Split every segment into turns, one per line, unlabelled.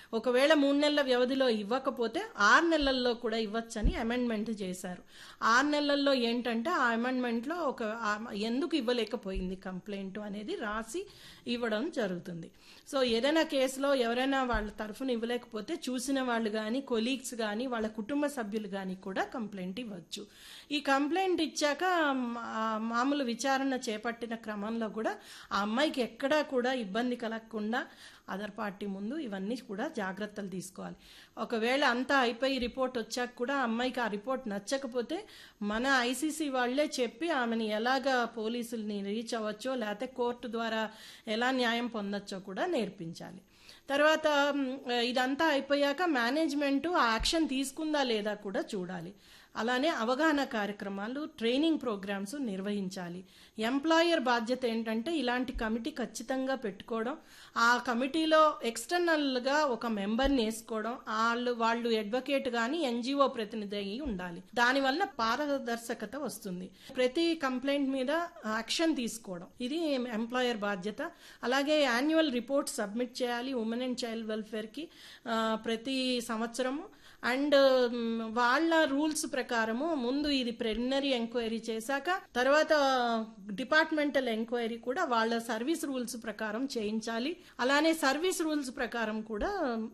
ఒకవేళ 3 నెలల వ్యవధిలో ఇవ్వకపోతే 6 నెలల్లో కూడా ఇవ్వచ్చని అమెండ్మెంట్ చేశారు. 6 నెలల్లో ఏంటంటే ఆ అమెండ్మెంట్లో ఎందుకు ఇవ్వలేకపోయింది కంప్లైంట్ అనేది రాసి ఇవ్వడం జరుగుతుంది. సో ఏదైనా కేసులో ఎవరైనా వాళ్ళ తరఫున ఇవ్వలేకపోతే చూసిన వాళ్ళు కానీ, కొలీగ్స్ కానీ, వాళ్ళ కుటుంబ సభ్యులు కానీ కూడా కంప్లైంట్ ఇవ్వచ్చు. ఈ కంప్లైంట్ ఇచ్చాక మామూలు విచారణ చేపట్టిన క్రమంలో కూడా ఆ అమ్మాయికి ఎక్కడా కూడా ఇబ్బంది కలగకుండా అదర్ పార్టీ ముందు ఇవన్నీ కూడా జాగ్రత్తలు తీసుకోవాలి. ఒకవేళ అంతా అయిపోయి రిపోర్ట్ వచ్చాక కూడా అమ్మాయికి ఆ రిపోర్ట్ నచ్చకపోతే మన ఐసీసీ వాళ్లే చెప్పి ఆమెను ఎలాగా పోలీసుల్ని రీచ్ అవ్వచ్చో లేకపోతే కోర్టు ద్వారా ఎలా న్యాయం పొందొచ్చో కూడా నేర్పించాలి. తర్వాత ఇదంతా అయిపోయాక మేనేజ్మెంటు ఆ యాక్షన్ తీసుకుందా లేదా కూడా చూడాలి. అలానే అవగాహన కార్యక్రమాలు, ట్రైనింగ్ ప్రోగ్రామ్స్ నిర్వహించాలి. ఎంప్లాయర్ బాధ్యత ఏంటంటే ఇలాంటి కమిటీ ఖచ్చితంగా పెట్టుకోవడం, ఆ కమిటీలో ఎక్స్టర్నల్గా ఒక మెంబర్ని వేసుకోవడం, వాళ్ళు అడ్వకేట్ కానీ ఎన్జిఓ ప్రతినిధి అయి ఉండాలి. దానివల్ల పారదర్శకత వస్తుంది. ప్రతి కంప్లైంట్ మీద యాక్షన్ తీసుకోవడం ఇది ఎంప్లాయర్ బాధ్యత. అలాగే యాన్యువల్ రిపోర్ట్ సబ్మిట్ చేయాలి ఉమెన్ అండ్ చైల్డ్ వెల్ఫేర్కి ప్రతి సంవత్సరము. అండ్ వాళ్ళ రూల్స్ ప్రకారము ముందు ఇది ప్రిలిమినరీ ఎంక్వైరీ చేశాక తర్వాత డిపార్ట్మెంటల్ ఎంక్వైరీ కూడా వాళ్ళ సర్వీస్ రూల్స్ ప్రకారం చేయించాలి. అలానే సర్వీస్ రూల్స్ ప్రకారం కూడా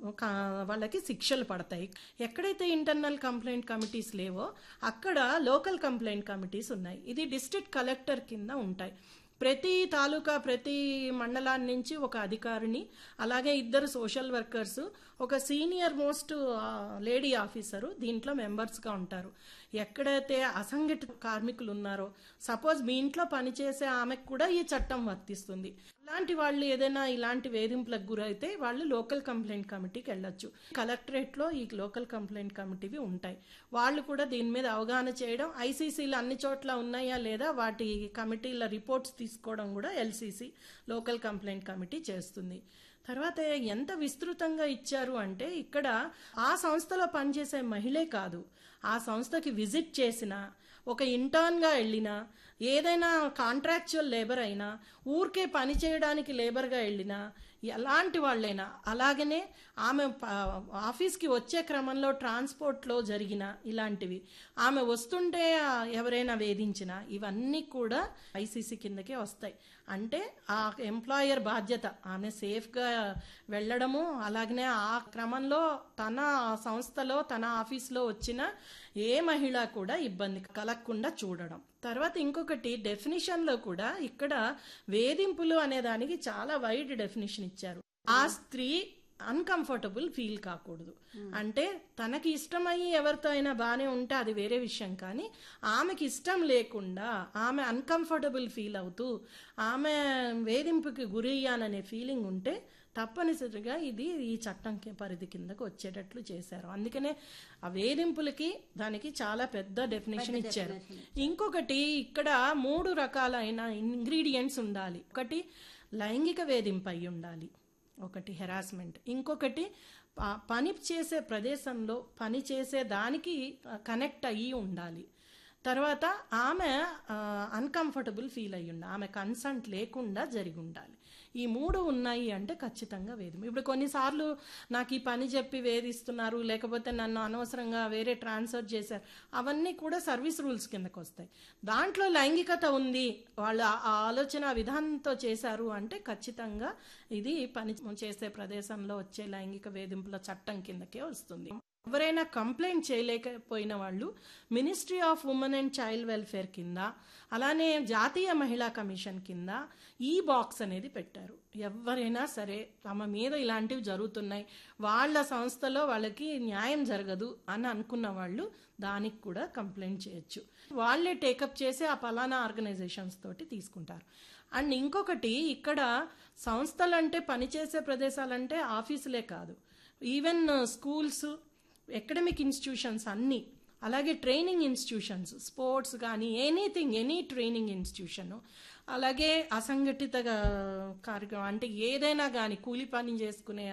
వాళ్ళకి శిక్షలు పడతాయి. ఎక్కడైతే ఇంటర్నల్ కంప్లైంట్ కమిటీస్ లేవో అక్కడ లోకల్ కంప్లైంట్ కమిటీస్ ఉన్నాయి. ఇది డిస్ట్రిక్ట్ కలెక్టర్ కింద ఉంటాయి. ప్రతి తాలూకా, ప్రతి మండలాన్ని నుంచి ఒక అధికారిని, అలాగే 2 సోషల్ వర్కర్స్, ఒక సీనియర్ మోస్ట్ లేడీ ఆఫీసరు దీంట్లో మెంబర్స్గా ఉంటారు. ఎక్కడైతే అసంఘటిత కార్మికులు ఉన్నారో, సపోజ్ మీ ఇంట్లో పనిచేసే ఆమెకు కూడా ఈ చట్టం వర్తిస్తుంది. అలాంటి వాళ్ళు ఏదైనా ఇలాంటి వేధింపులకు గురైతే వాళ్ళు లోకల్ కంప్లైంట్ కమిటీకి వెళ్ళొచ్చు. కలెక్టరేట్లో ఈ లోకల్ కంప్లైంట్ కమిటీవి ఉంటాయి. వాళ్ళు కూడా దీని మీద అవగాహన చేయడం, ఐసీసీలు అన్ని చోట్ల ఉన్నాయా లేదా వాటి కమిటీల రిపోర్ట్స్ తీసుకోవడం కూడా ఎల్సీసీ లోకల్ కంప్లైంట్ కమిటీ చేస్తుంది. తర్వాత ఎంత విస్తృతంగా ఇచ్చారు అంటే ఇక్కడ ఆ సంస్థలో పనిచేసే మహిళే కాదు, ఆ సంస్థకి విజిట్ చేసిన, ఒక ఇంటర్న్గా వెళ్ళినా, ఏదైనా కాంట్రాక్చువల్ లేబర్ అయినా, ఊరికే పని చేయడానికి లేబర్గా వెళ్ళినా, ఎలాంటి వాళ్ళైనా, అలాగనే ఆమె ఆఫీస్కి వచ్చే క్రమంలో ట్రాన్స్పోర్ట్లో జరిగిన ఇలాంటివి, ఆమె వస్తుంటే ఎవరైనా వేధించినా ఇవన్నీ కూడా ఐసీసీ కిందకే వస్తాయి. అంటే ఆ ఎంప్లాయర్ బాధ్యత ఆమె సేఫ్గా వెళ్ళడము, అలాగనే ఆ క్రమంలో తన సంస్థలో తన ఆఫీస్లో వచ్చిన ఏ మహిళ కూడా ఇబ్బంది కలగకుండా చూడడం. తర్వాత ఇంకొకటి డెఫినిషన్లో కూడా ఇక్కడ వేధింపులు అనే దానికి చాలా వైడ్ డెఫినిషన్ ఇచ్చారు. ఆ స్త్రీ అన్కంఫర్టబుల్ ఫీల్ కాకూడదు. అంటే తనకి ఇష్టమయ్యి ఎవరితో అయినా బాగానే ఉంటే అది వేరే విషయం, కానీ ఆమెకి ఇష్టం లేకుండా ఆమె అన్కంఫర్టబుల్ ఫీల్ అవుతూ ఆమె వేధింపుకి గురయ్యాననే ఫీలింగ్ ఉంటే తప్పనిసరిగా ఇది ఈ చట్టం పరిధి కిందకు వచ్చేటట్లు చేశారు. అందుకనే ఆ వేధింపులకి దానికి చాలా పెద్ద డెఫినేషన్ ఇచ్చారు. ఇంకొకటి ఇక్కడ 3 రకాలైన ఇంగ్రీడియంట్స్ ఉండాలి. ఒకటి లైంగిక వేధింపు అయి ఉండాలి, ఒకటి హెరాస్మెంట్, ఇంకొకటి పని చేసే ప్రదేశంలో పని చేసే దానికి కనెక్ట్ అయ్యి ఉండాలి, తర్వాత ఆమె అన్కంఫర్టబుల్ ఫీల్ అయ్యి ఉండాలి, ఆమె కన్సెంట్ లేకుండా జరిగి ఉండాలి. ఈ 3 ఉన్నాయి అంటే ఖచ్చితంగా వేధింపు. ఇప్పుడు కొన్నిసార్లు నాకు ఈ పని చెప్పి వేధిస్తున్నారు, లేకపోతే నన్ను అనవసరంగా వేరే ట్రాన్స్ఫర్ చేశారు, అవన్నీ కూడా సర్వీస్ రూల్స్ కిందకు వస్తాయి. దాంట్లో లైంగికత ఉంది, వాళ్ళు ఆ ఆలోచన విధానంతో చేశారు అంటే ఖచ్చితంగా ఇది పని చేసే ప్రదేశంలో వచ్చే లైంగిక వేధింపుల చట్టం కిందకే వస్తుంది. ఎవరైనా కంప్లైంట్ చేయలేకపోయిన వాళ్ళు ministry of women and child welfare కింద, అలానే జాతీయ మహిళా కమిషన్ కింద ఈ బాక్స్ అనేది పెట్టారు. ఎవరైనా సరే తమ మీద ఇలాంటివి జరుగుతున్నాయి, వాళ్ళ సంస్థలో వాళ్ళకి న్యాయం జరగదు అని అనుకున్న వాళ్ళు దానికి కూడా కంప్లైంట్ చేయొచ్చు. వాళ్ళే టేకప్ చేసి ఆ పలానా ఆర్గనైజేషన్స్ తోటి తీసుకుంటారు. అండ్ ఇంకొకటి ఇక్కడ సంస్థలంటే పనిచేసే ప్రదేశాలంటే ఆఫీసులే కాదు, ఈవెన్ స్కూల్స్, అకాడమిక్ ఇన్స్టిట్యూషన్స్ అన్నీ, అలాగే ట్రైనింగ్ ఇన్స్టిట్యూషన్స్, స్పోర్ట్స్ కానీ ఎనీథింగ్, ఎనీ ట్రైనింగ్ ఇన్స్టిట్యూషన్, అలాగే అసంఘటిత కార్యక్రమం అంటే ఏదైనా కానీ కూలి పని చేసుకునే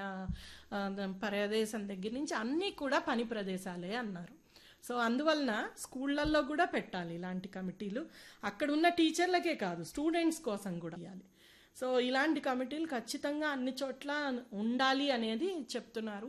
ప్రదేశం దగ్గర నుంచి అన్నీ కూడా పని ప్రదేశాలే అన్నారు. సో అందువలన స్కూళ్ళల్లో కూడా పెట్టాలి ఇలాంటి కమిటీలు, అక్కడ ఉన్న టీచర్లకే కాదు స్టూడెంట్స్ కోసం కూడా చేయాలి. సో ఇలాంటి కమిటీలు ఖచ్చితంగా అన్ని చోట్ల ఉండాలి అనేది చెప్తున్నారు.